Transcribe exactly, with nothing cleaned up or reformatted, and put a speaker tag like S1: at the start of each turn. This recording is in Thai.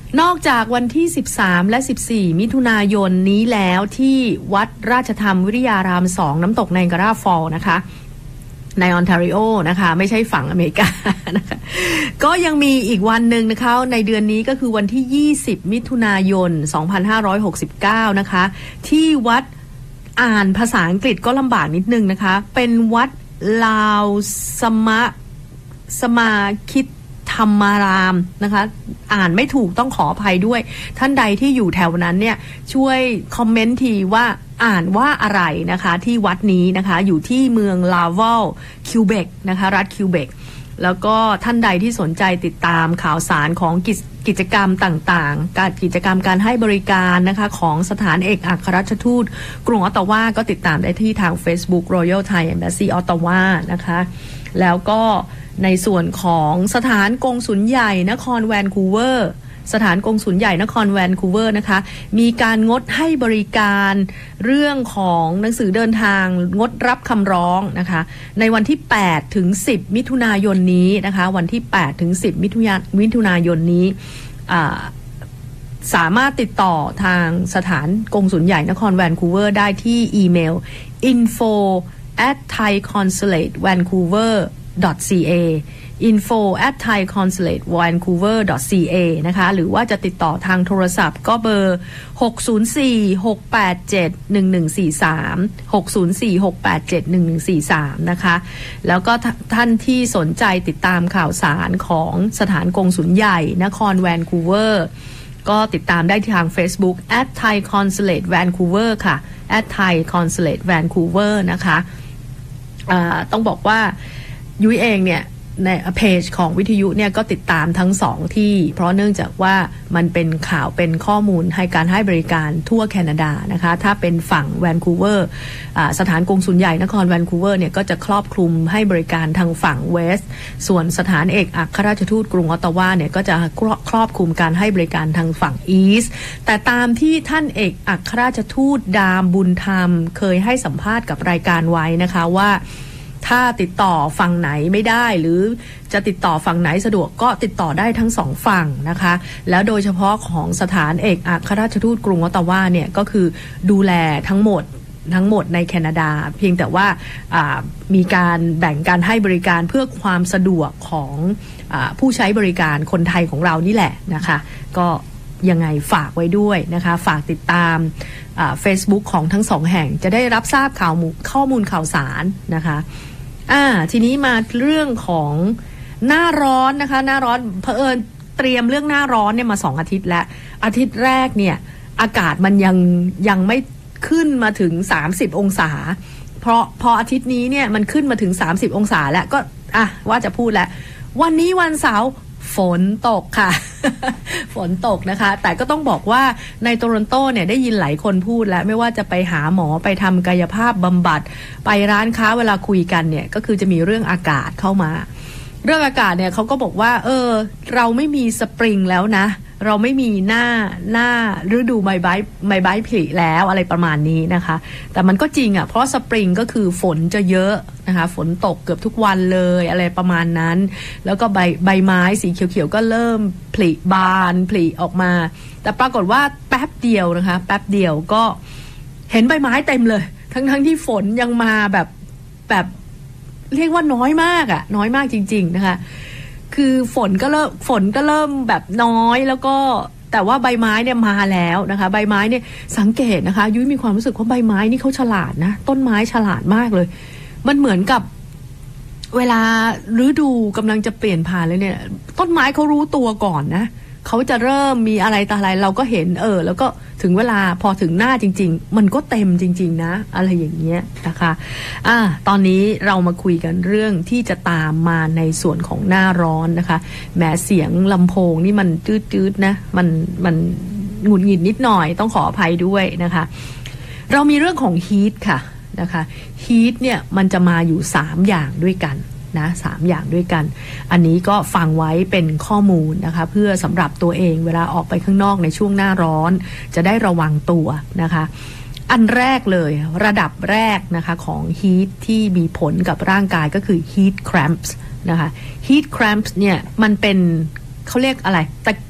S1: นอกจากวันที่สิบสามและสิบสี่มิถุนายนนี้แล้วที่วัดราชธรรมวิทยารามสองน้ำตกไนการาฟอลล์นะคะในออนแทรีโอนะคะไม่ใช่ฝั่งอเมริกานะคะก็ยังมีอีกวันหนึ่งนะคะในเดือนนี้ก็คือวันที่ยี่สิบมิถุนายนสองพันห้าร้อยหกสิบเก้านะคะที่วัดอ่านภาษาอังกฤษก็ลำบากนิดนึงนะคะเป็นวัดลาวสมะสมาคิดธรรมารามนะคะอ่านไม่ถูกต้องขออภัยด้วยท่านใดที่อยู่แถวนั้นเนี่ยช่วยคอมเมนต์ทีว่าอ่านว่าอะไรนะคะที่วัดนี้นะคะอยู่ที่เมืองลาวอลคิวเบกนะคะรัฐคิวเบกแล้วก็ท่านใดที่สนใจติดตามข่าวสารของกิจกิจกรรมต่างๆการกิจกรรมการให้บริการนะคะของสถานเอกอัครราชทูตกรุงออตตาวาก็ติดตามได้ที่ทาง Facebook Royal Thai Embassy Ottawa นะคะแล้วก็ในส่วนของสถานกงสุลใหญ่นครแวนคูเวอร์สถานกงสุลใหญ่นครแวนคูเวอร์นะคะมีการงดให้บริการเรื่องของหนังสือเดินทางงดรับคำร้องนะคะในวันที่แปดถึงสิบมิถุนายนนี้นะคะวันที่แปดถึงสิบมิถุนายนมิถุนายนนี้สามารถติดต่อทางสถานกงสุลใหญ่นครแวนคูเวอร์ได้ที่อีเมล อินโฟ แอท ไทย คอนซูเลท แวนคูเวอร์ ดอท ซี เอ อินโฟ แอท ไทย คอนซูเลท แวนคูเวอร์ ดอท ซี เอ นะคะหรือว่าจะติดต่อทางโทรศัพท์ก็เบอร์หก ศูนย์ สี่ หก แปด เจ็ด หนึ่ง หนึ่ง สี่ สาม หก ศูนย์ สี่ หก แปด เจ็ด หนึ่ง หนึ่ง สี่ สามนะคะแล้วก็ท่านที่สนใจติดตามข่าวสารของสถานกงสุลใหญ่นครแวนคูเวอร์ก็ติดตามได้ทาง Facebook แอท ไทย คอนซูเลท แวนคูเวอร์ ค่ะ แอท ไทย คอนซูเลท แวนคูเวอร์ นะคะอ่าต้องบอกว่ายุ้ยเองเนี่ยในเพจของวิทยุเนี่ยก็ติดตามทั้งสองที่เพราะเนื่องจากว่ามันเป็นข่าวเป็นข้อมูลให้การให้บริการทั่วแคนาดานะคะถ้าเป็นฝั่งแวนคูเวอร์สถานกงสุลใหญ่นครแวนคูเวอร์เนี่ยก็จะครอบคลุมให้บริการทางฝั่งเวสต์ส่วนสถานเอกอัครราชทูตกรุงออตตาวาเนี่ยก็จะครอบคลุมการให้บริการทางฝั่งอีสต์แต่ตามที่ท่านเอกอัครราชทูตดามบุญธรรมเคยให้สัมภาษณ์กับรายการไว้นะคะว่าถ้าติดต่อฝั่งไหนไม่ได้หรือจะติดต่อฝั่งไหนสะดวกก็ติดต่อได้ทั้งสองฝั่งนะคะแล้วโดยเฉพาะของสถานเอกอัครราชทูตกรุงออตตาวาเนี่ยก็คือดูแลทั้งหมดทั้งหมดในแคนาดาเพียงแต่ว่ามีการแบ่งการให้บริการเพื่อความสะดวกของผู้ใช้บริการคนไทยของเรานี่แหละนะคะก็ยังไงฝากไว้ด้วยนะคะฝากติดตามเฟซบุ๊กของทั้งสองแห่งจะได้รับทราบข่าวข้อมูลข่าวสารนะคะอ่าทีนี้มาเรื่องของหน้าร้อนนะคะหน้าร้อนเผอิญเตรียมเรื่องหน้าร้อนเนี่ยมาสองอาทิตย์แล้วอาทิตย์แรกเนี่ยอากาศมันยังยังไม่ขึ้นมาถึงสามสิบองศาเพราะพออาทิตย์นี้เนี่ยมันขึ้นมาถึงสามสิบองศาแล้วก็อ่ะว่าจะพูดแล้ววันนี้วันเสาร์ฝนตกค่ะ ฝนตกนะคะแต่ก็ต้องบอกว่าในโตรอนโตเนี่ยได้ยินหลายคนพูดแล้วไม่ว่าจะไปหาหมอไปทำกายภาพบำบัดไปร้านค้าเวลาคุยกันเนี่ยก็คือจะมีเรื่องอากาศเข้ามาเรื่องอากาศเนี่ยเขาก็บอกว่าเออเราไม่มีสปริงแล้วนะเราไม่มีหน้าหน้าฤดูใบไม้ใบไม้ผลิแล้วอะไรประมาณนี้นะคะแต่มันก็จริงอ่ะเพราะสปริงก็คือฝนจะเยอะนะคะฝนตกเกือบทุกวันเลยอะไรประมาณนั้นแล้วก็ใบใบไม้สีเขียวๆก็เริ่มผลิบานผลิออกมาแต่ปรากฏว่าแป๊บเดียวนะคะแป๊บเดียวก็เห็นใบไม้เต็มเลยทั้งๆที่ฝนยังมาแบบแบบเรียกว่าน้อยมากอ่ะน้อยมากจริงๆนะคะคือฝนก็เริ่มฝนก็เริ่มแบบน้อยแล้วก็แต่ว่าใบไม้เนี่ยมาแล้วนะคะใบไม้เนี่ยสังเกตนะคะยุ้ยมีความรู้สึกว่าใบไม้นี่เขาฉลาดนะต้นไม้ฉลาดมากเลยมันเหมือนกับเวลาฤดูกำลังจะเปลี่ยนผ่านเลยเนี่ยต้นไม้เขารู้ตัวก่อนนะเขาจะเริ่มมีอะไรต่ออะไรเราก็เห็นเออแล้วก็ถึงเวลาพอถึงหน้าจริงๆมันก็เต็มจริงๆนะอะไรอย่างเงี้ยนะคะอ่าตอนนี้เรามาคุยกันเรื่องที่จะตามมาในส่วนของหน้าร้อนนะคะแม้เสียงลำโพงนี่มันจืดๆนะมันมันหงุดหงิดนิดหน่อยต้องขออภัยด้วยนะคะเรามีเรื่องของฮีทค่ะนะคะฮีทเนี่ยมันจะมาอยู่สามอย่างด้วยกันนะสามอย่างด้วยกันอันนี้ก็ฟังไว้เป็นข้อมูลนะคะเพื่อสำหรับตัวเองเวลาออกไปข้างนอกในช่วงหน้าร้อนจะได้ระวังตัวนะคะอันแรกเลยระดับแรกนะคะของฮีทที่มีผลกับร่างกายก็คือ heat cramps นะคะ heat cramps เนี่ยมันเป็นเขาเรียกอะไรตะ